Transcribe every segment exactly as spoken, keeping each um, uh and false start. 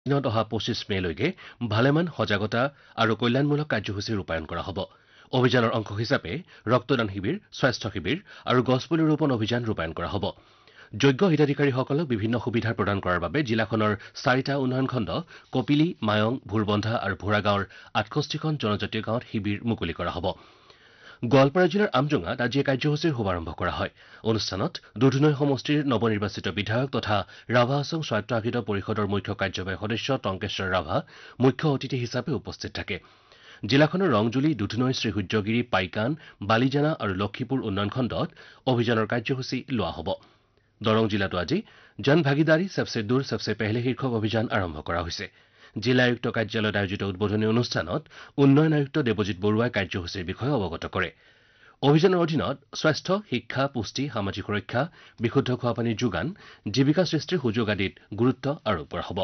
দিনত অহা পঁচিছ মেলৈকে ভালেমান সজাগতা আৰু কল্যাণমূলক কাৰ্যসূচী ৰূপায়ণ কৰা হ'ব। অভিযানৰ অংশ হিচাপে ৰক্তদান শিবিৰ, স্বাস্থ্য শিবিৰ আৰু গছপুলি ৰোপণ অভিযান ৰূপায়ণ কৰা হ'ব। যোগ্য হিতাধিকাৰীসকলক বিভিন্ন সুবিধা প্ৰদান কৰাৰ বাবে জিলাখনৰ চাৰিটা উন্নয়ন খণ্ড কপিলী, মায়ং, ভোৰবন্ধা আৰু ভোৰা গাঁৱৰ আঠষষ্ঠিখন জনজাতীয় গাঁৱত শিবিৰ মুকলি কৰা হ'ব। গোৱালপাৰা জিলাৰ আমজোঙাত আজি এই কাৰ্যসূচীৰ শুভাৰম্ভ কৰা হয়। অনুষ্ঠানত দুধনৈ সমষ্টিৰ নৱনিৰ্বাচিত বিধায়ক তথা ৰাভা হাছং স্বায়ত্তশাসিত পৰিষদৰ মুখ্য কাৰ্যবাহী সদস্য টংকেশ্বৰ ৰাভা মুখ্য অতিথি হিচাপে উপস্থিত থাকে। জিলাখনৰ ৰংজুলি, দুধনৈ, শ্ৰীসূৰ্যগিৰি, পাইকান, বালিজানা আৰু লক্ষীপুৰ উন্নয়ন খণ্ডত অভিযানৰ কাৰ্যসূচী লোৱা হ'ব। দৰং জিলাতো আজি জন ভাগিদাৰী সবচে দূৰ সবচে পেহলে শীৰ্ষক অভিযান আৰম্ভ কৰা হৈছে। জিলা আয়ুক্ত কাৰ্যালয়ত আয়োজিত উদ্বোধনী অনুষ্ঠানত উন্নয়ন আয়ুক্ত দেৱজিৎ বৰুৱাই কাৰ্যসূচীৰ বিষয়ে অৱগত কৰে। অভিযানৰ অধীনত স্বাস্থ্য, শিক্ষা, পুষ্টি, সামাজিক সুৰক্ষা, বিশুদ্ধ খোৱাপানীৰ যোগান, জীৱিকা সৃষ্টিৰ সুযোগ আদিত গুৰুত্ব আৰোপ কৰা হ'ব।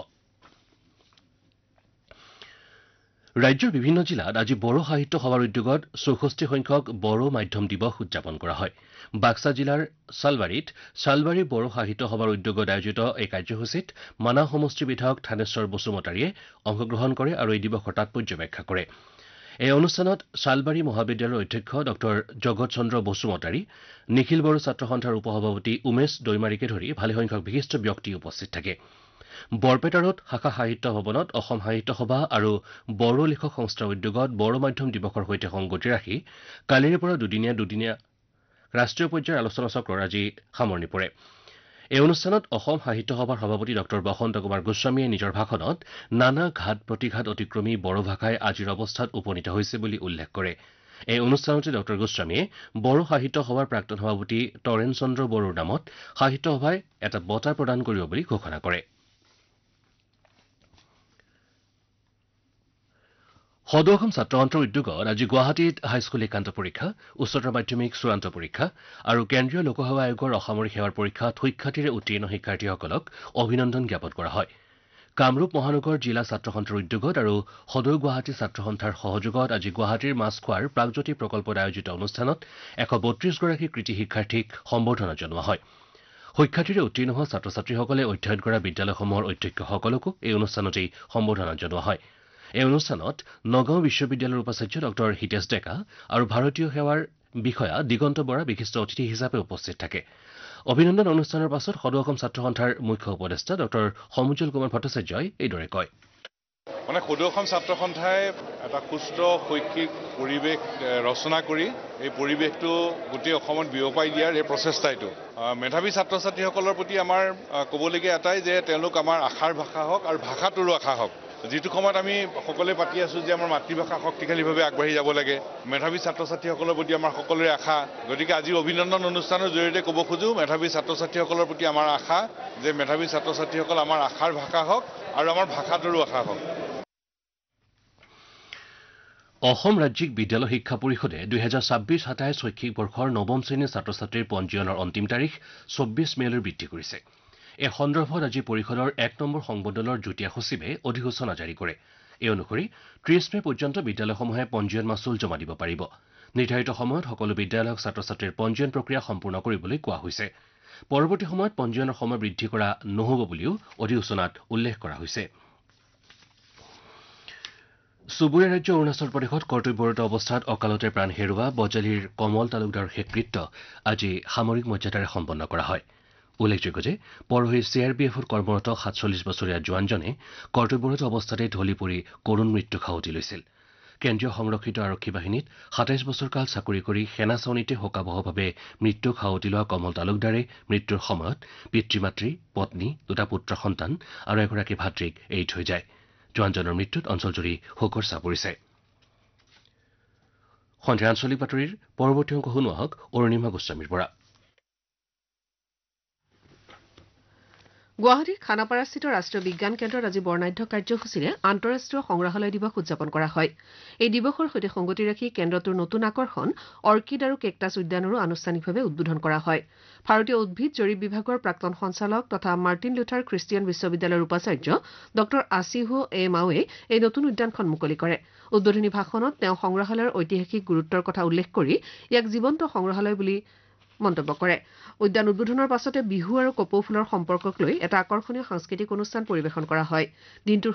ৰাজ্যৰ বিভিন্ন জিলাত আজি বড়ো সাহিত্য সভাৰ উদ্যোগত চৌষষ্ঠি সংখ্যক বড়ো মাধ্যম দিৱস উদযাপন কৰা হয়। বাক্সা জিলাৰ চালবাৰীত চালবাৰী বড়ো সাহিত্য সভাৰ উদ্যোগত আয়োজিত এই কাৰ্যসূচীত মানাহ সমষ্টিৰ বিধায়ক থানেশ্বৰ বসুমতাৰীয়ে অংশগ্ৰহণ কৰে আৰু এই দিৱসৰ তাৎপৰ্য ব্যাখ্যা কৰে। এই অনুষ্ঠানত চালবাৰী মহাবিদ্যালয়ৰ অধ্যক্ষ ডক্টৰ জগত চন্দ্ৰ বসুমতাৰী, নিখিল বড়ো ছাত্ৰ সন্থাৰ উপসভাপতি উমেশ দৈমাৰীকে ধৰি ভালেসংখ্যক বিশিষ্ট ব্যক্তি উপস্থিত থাকে। বৰপেটাৰত শাখা সাহিত্য ভৱনত অসম সাহিত্য সভা আৰু বড়ো লেখক সংস্থাৰ উদ্যোগত বড়ো মাধ্যম দিৱসৰ সৈতে সংগতি ৰাখি কালিৰে পৰা দুদিনীয়া দুদিনীয়া ৰাষ্ট্ৰীয় পৰ্যায়ৰ আলোচনা চক্ৰৰ আজি সামৰণি পৰে। এই অনুষ্ঠানত অসম সাহিত্য সভাৰ সভাপতি ডক্টৰ বসন্ত কুমাৰ গোস্বামীয়ে নিজৰ ভাষণত নানা ঘাট প্ৰতিঘাট অতিক্ৰমী বড়ো ভাষাই আজিৰ অৱস্থাত উপনীত হৈছে বুলি উল্লেখ কৰে। এই অনুষ্ঠানতে ডক্টৰ গোস্বামীয়ে বড়ো সাহিত্য সভাৰ প্ৰাক্তন সভাপতি তৰেণ চন্দ্ৰ বড়োৰ নামত সাহিত্য সভাই এটা বঁটা প্ৰদান কৰিব বুলি ঘোষণা কৰে। সদৌ অসম ছাত্ৰ সন্থাৰ উদ্যোগত আজি গুৱাহাটীত হাইস্কুল একান্ত পৰীক্ষা, উচ্চতৰ মাধ্যমিক চূড়ান্ত পৰীক্ষা আৰু কেন্দ্ৰীয় লোকসেৱা আয়োগৰ অসামৰিক সেৱাৰ পৰীক্ষাত সুখ্যাতিৰে উত্তীৰ্ণ শিক্ষাৰ্থীসকলক অভিনন্দন জ্ঞাপন কৰা হয়। কামৰূপ মহানগৰ জিলা ছাত্ৰ সন্থাৰ উদ্যোগত আৰু সদৌ গুৱাহাটী ছাত্ৰ সন্থাৰ সহযোগত আজি গুৱাহাটীৰ মাছখোৱাৰ প্ৰাগজ্যোতি প্ৰকল্পত আয়োজিত অনুষ্ঠানত এশ বত্ৰিশ গৰাকী কৃতি শিক্ষাৰ্থীক সম্বৰ্ধনা জনোৱা হয়। সুখ্যাতিৰে উত্তীৰ্ণ হোৱা ছাত্ৰ ছাত্ৰীসকলে অধ্যয়ন কৰা বিদ্যালয়সমূহৰ অধ্যক্ষসকলকো এই অনুষ্ঠানতেই সম্বৰ্ধনা জনোৱা হয়। এই অনুষ্ঠানত নগাঁও বিশ্ববিদ্যালয়ৰ উপাচাৰ্য ডক্টৰ হিতেশ ডেকা আৰু ভাৰতীয় সেৱাৰ বিষয়া দিগন্ত বৰা বিশিষ্ট অতিথি হিচাপে উপস্থিত থাকে। অভিনন্দন অনুষ্ঠানৰ পাছত সদৌ অসম ছাত্ৰ সন্থাৰ মুখ্য উপদেষ্টা ডক্টৰ সমুজ্জ্বল কুমাৰ ভট্টাচাৰ্যই এইদৰে কয়। মানে সদৌ অসম ছাত্ৰ সন্থাই এটা সুস্থ শৈক্ষিক পৰিৱেশ ৰচনা কৰি এই পৰিৱেশটো গোটেই অসমত বিয়পাই দিয়াৰ এই প্ৰচেষ্টা এইটো। মেধাৱী ছাত্ৰ ছাত্ৰীসকলৰ প্ৰতি আমাৰ ক'বলগীয়া এটাই যে তেওঁলোক আমাৰ আশাৰ ভাষা হওক আৰু ভাষাটোৰো আশা হওক। যিটো সময়ত আমি সকলোৱে পাতি আছোঁ যে আমাৰ মাতৃভাষা শক্তিশালীভাৱে আগবাঢ়ি যাব লাগে, মেধাৱী ছাত্ৰ ছাত্ৰীসকলৰ প্ৰতি আমাৰ সকলোৰে আশা। গতিকে আজি অভিনন্দন অনুষ্ঠানৰ জৰিয়তে ক'ব খোজোঁ মেধাৱী ছাত্ৰ ছাত্ৰীসকলৰ প্ৰতি আমাৰ আশা যে মেধাৱী ছাত্ৰ ছাত্ৰীসকল আমাৰ আশাৰ ভাষা হওক আৰু আমাৰ ভাষাটোৰো আশা হওক। অসম ৰাজ্যিক বিদ্যালয় শিক্ষা পৰিষদে দুহেজাৰ ছাব্বিছ সাতাইছ শৈক্ষিক বৰ্ষৰ নৱম শ্ৰেণীৰ ছাত্ৰ ছাত্ৰীৰ পঞ্জীয়নৰ অন্তিম তাৰিখ চৌব্বিছ মেলৈ বৃদ্ধি কৰিছে। এই সন্দৰ্ভত আজি পৰিষদৰ এক নম্বৰ সংমণ্ডলৰ যুটীয়া সচিবে অধিসূচনা জাৰি কৰে। এই অনুসৰি ত্ৰিছ মে পৰ্যন্ত বিদ্যালয়সমূহে পঞ্জীয়ন মাচুল জমা দিব পাৰিব। নিৰ্ধাৰিত সময়ত সকলো বিদ্যালয়ক ছাত্ৰ ছাত্ৰীৰ পঞ্জীয়ন প্ৰক্ৰিয়া সম্পূৰ্ণ কৰিবলৈ কোৱা হৈছে। পৰৱৰ্তী সময়ত পঞ্জীয়নৰ সময় বৃদ্ধি কৰা নহ'ব বুলিও অধিসূচনাত উল্লেখ কৰা হৈছে। চুবুৰীয়া ৰাজ্য অৰুণাচল প্ৰদেশত কৰ্তব্যৰত অৱস্থাত অকালতে প্ৰাণ হেৰুওৱা বজালীৰ কমল তালুকদাৰৰ শেষকৃত্য আজি সামৰিক মৰ্যাদাৰে সম্পন্ন কৰা হয়। উল্লেখযোগ্য যে পৰহি চি আৰ পি এফত কৰ্মৰত সাতচল্লিছ বছৰীয়া জোৱানজনে কৰ্তব্যৰত অৱস্থাতে ঢলি পৰি কৰুণ মৃত্যু সাৱটি লৈছিল। কেন্দ্ৰীয় সংৰক্ষিত আৰক্ষী বাহিনীত সাতাইছ বছৰ কাল চাকৰি কৰি সেনা ছাউনীতে শোকাবহভাৱে মৃত্যুক সাৱটি লোৱা কমল তালুকদাৰে মৃত্যুৰ সময়ত পিতৃ মাতৃ, পত্নী, দুটা পুত্ৰ সন্তান আৰু এগৰাকী ভাতৃক এৰি থৈ যায়। জোৱানজনৰ মৃত্যুত অঞ্চলজুৰি শোকৰ ছাঁ পৰিছে। সন্ধিয়া আঞ্চলিক বাতৰিৰ পৰৱৰ্তী অংশ শুনোৱা হওক অৰুণিমা গোস্বামীৰ পৰা। গুৱাহাটীৰ খানাপাৰাস্থিত ৰাষ্ট্ৰীয় বিজ্ঞান কেন্দ্ৰত আজি বৰ্ণাঢ্য কাৰ্যসূচীৰে আন্তঃৰাষ্ট্ৰীয় সংগ্ৰহালয় দিৱস উদযাপন কৰা হয়। এই দিৱসৰ সৈতে সংগতি ৰাখি কেন্দ্ৰটোৰ নতুন আকৰ্ষণ অৰ্কিড আৰু কেকটাছ উদ্যানৰো আনুষ্ঠানিকভাৱে উদ্বোধন কৰা হয়। ভাৰতীয় উদ্ভিদ জৰীপ বিভাগৰ প্ৰাক্তন সঞ্চালক তথা মাৰ্টিন লুথাৰ খ্ৰীষ্টিয়ান বিশ্ববিদ্যালয়ৰ উপাচাৰ্য ডক্টৰ আছিহো এ মাৱে এই নতুন উদ্যানখন মুকলি কৰে। উদ্বোধনী ভাষণত তেওঁ সংগ্ৰহালয়ৰ ঐতিহাসিক গুৰুত্বৰ কথা উল্লেখ কৰি ইয়াক জীৱন্ত সংগ্ৰহালয় বুলি মন্তব্য কৰে। উদ্যান উদ্বোধনৰ পাছতে বিহু আৰু কপৌ ফুলৰ সম্পৰ্কক লৈ এটা আকৰ্ষণীয় সাংস্কৃতিক অনুষ্ঠান পৰিৱেশন কৰা হয়। দিনটোৰ